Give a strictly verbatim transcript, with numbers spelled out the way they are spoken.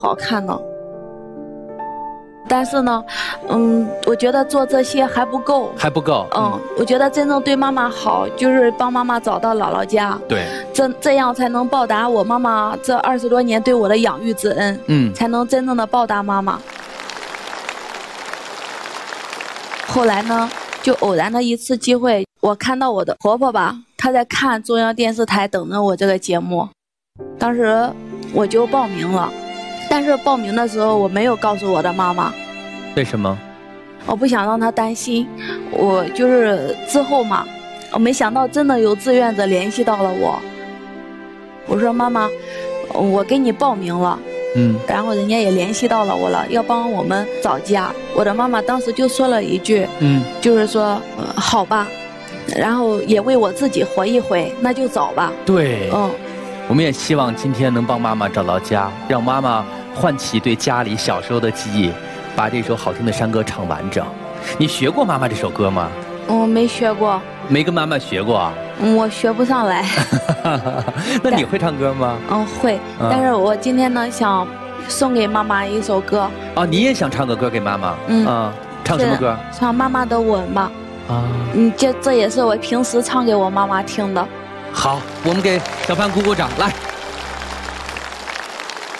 好看呢。但是呢，嗯，我觉得做这些还不够， 还不够。 嗯，我觉得真正对妈妈好，就是帮妈妈找到姥姥家。 对， 这这样才能报答我妈妈这二十多年对我的养育之恩。 嗯， 才能真正的报答妈妈。后来呢，就偶然的一次机会，我看到我的婆婆吧，她在看中央电视台等着我这个节目，当时我就报名了。但是报名的时候我没有告诉我的妈妈。 为什么？ 我不想让她担心。我就是之后嘛，我没想到真的有志愿者联系到了我。我说妈妈，我给你报名了。 嗯， 然后人家也联系到了我了，要帮我们找家。我的妈妈当时就说了一句， 嗯， 就是说、呃、好吧，然后也为我自己活一回，那就找吧。 对， 嗯， 我们也希望今天能帮妈妈找到家，让妈妈唤起对家里小时候的记忆，把这首好听的山歌唱完整。你学过妈妈这首歌吗？ 我、嗯、没学过。 没跟妈妈学过啊？ 嗯，我学不上来。 那你会唱歌吗？ 嗯，会。嗯、但是我今天呢，想送给妈妈一首歌。 哦，你也想唱个歌给妈妈？ 嗯啊，唱什么歌？ 唱《妈妈的吻》吧。 啊， 嗯，这这也是我平时唱给我妈妈听的。 好，我们给小潘鼓鼓掌，来。